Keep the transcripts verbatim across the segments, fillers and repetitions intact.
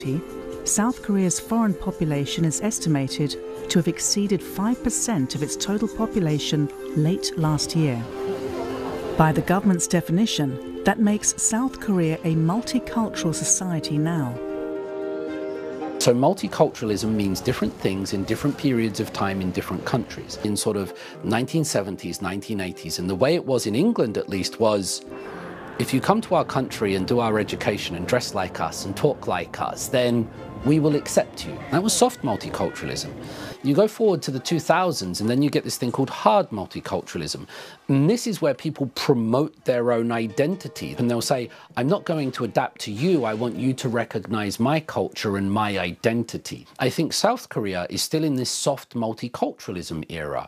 South Korea's foreign population is estimated to have exceeded five percent of its total population late last year. By the government's definition, that makes South Korea a multicultural society now. So multiculturalism means different things in different periods of time in different countries. In sort of nineteen seventies, nineteen eighties, and the way it was in England at least was, if you come to our country and do our education and dress like us and talk like us, then we will accept you. That was soft multiculturalism. You go forward to the two thousands and then you get this thing called hard multiculturalism. And this is where people promote their own identity. And they'll say, I'm not going to adapt to you, I want you to recognize my culture and my identity. I think South Korea is still in this soft multiculturalism era.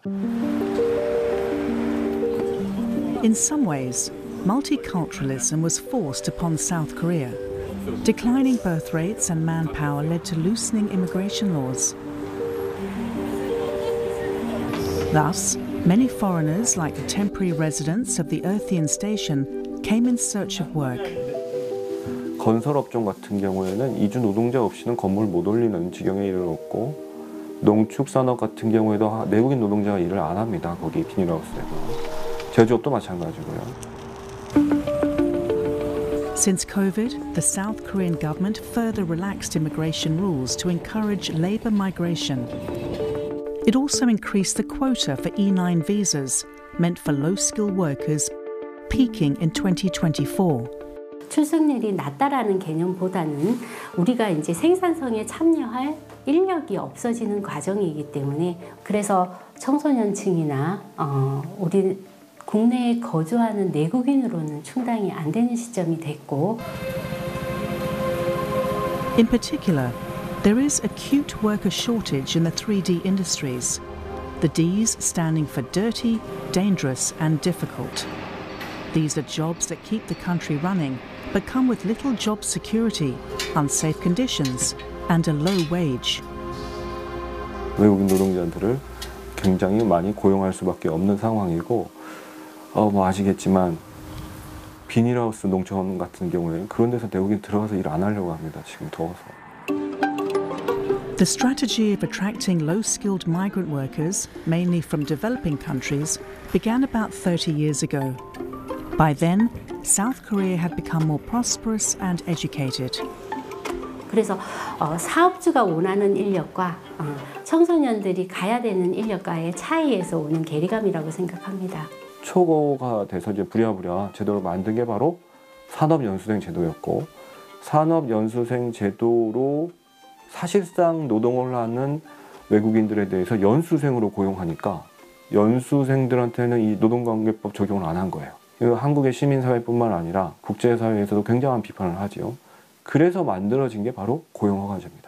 In some ways, multiculturalism was forced upon South Korea. Declining birth rates and manpower led to loosening immigration laws. Thus, many foreigners, like the temporary residents of the Earthian Station, came in search of work. 건설업종 같은 경우에는 이주 노동자 없이는 건물 못 올리는 지경에 이르렀고, 농축산업 같은 경우에도 내국인 노동자가 일을 안 합니다. 거기 비닐하우스에서. 제조업도 마찬가지고요. Since COVID, the South Korean government further relaxed immigration rules to encourage labour migration. It also increased the quota for E nine visas, meant for low-skilled workers, peaking in twenty twenty-four. 출생률이 낮다라는 개념보다는 우리가 이제 생산성에 참여할 인력이 없어지는 과정이기 때문에 그래서 청소년층이나 어, 우리 국내에 거주하는 내국인으로는 충당이 안 되는 시점이 됐고. In particular, there is acute worker shortage in the three D industries, the Ds standing for dirty, dangerous and difficult. These are jobs that keep the country running, but come with little job security, unsafe conditions and a low wage. 외국인 노동자들을 굉장히 많이 고용할 수밖에 없는 상황이고 어, 뭐 아시겠지만 비닐하우스 농촌 같은 경우에 그런 데서 내국인 들어가서 일 안 하려고 합니다. 지금 더워서. The strategy of attracting low-skilled migrant workers, mainly from developing countries, began about thirty years ago. By then, South Korea had become more prosperous and educated. 그래서 어, 사업주가 원하는 인력과 어, 청소년들이 가야 되는 인력과의 차이에서 오는 괴리감이라고 생각합니다. 초고가 돼서 이제 부랴부랴 제도를 만든 게 바로 산업연수생 제도였고, 산업연수생 제도로 사실상 노동을 하는 외국인들에 대해서 연수생으로 고용하니까 연수생들한테는 이 노동관계법 적용을 안 한 거예요. 한국의 시민사회뿐만 아니라 국제사회에서도 굉장한 비판을 하죠. 그래서 만들어진 게 바로 고용허가제입니다.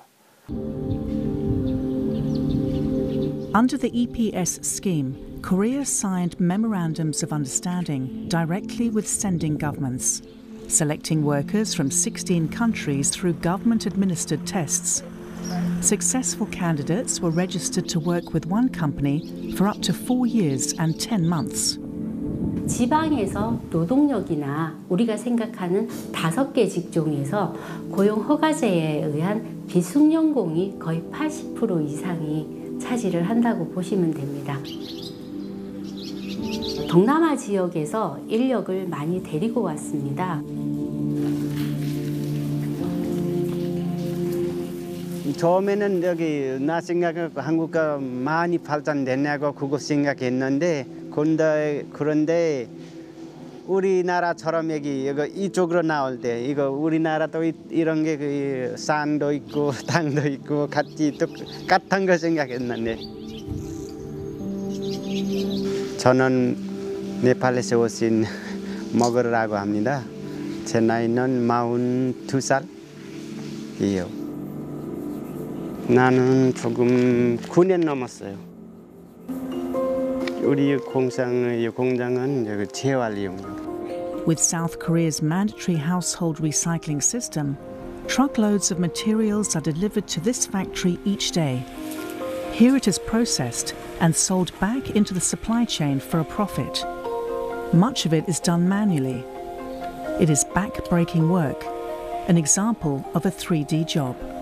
Under the E P S scheme, Korea signed memorandums of understanding directly with sending governments, selecting workers from sixteen countries through government-administered tests. Successful candidates were registered to work with one company for up to four years and ten months. 지방에서 노동력이나 우리가 생각하는 다섯 개 직종에서 고용허가제에 의한 비숙련공이 거의 팔십 퍼센트 이상이 차지를 한다고 보시면 됩니다. 동남아 지역에서 인력을 많이 데리고 왔습니다. 처음에는 여기 나 생각하고 한국가 많이 발전됐냐고 그거 생각했는데 그런데, 그런데 우리나라처럼 여기 이거 이쪽으로 나올 때 이거 우리나라도 이런 게 그 산도 있고 땅도 있고 같이 똑같은 거 생각했는데 저는 네팔에서 오신 먹으라고 합니다. 제 나이는 마흔두 살이에요. 나는 조금 구 년 넘었어요. 우리 공장의 공장은 여기 재활용이요. With South Korea's mandatory household recycling system, truckloads of materials are delivered to this factory each day. Here it is processed and sold back into the supply chain for a profit. Much of it is done manually. It is back-breaking work, an example of a three D job.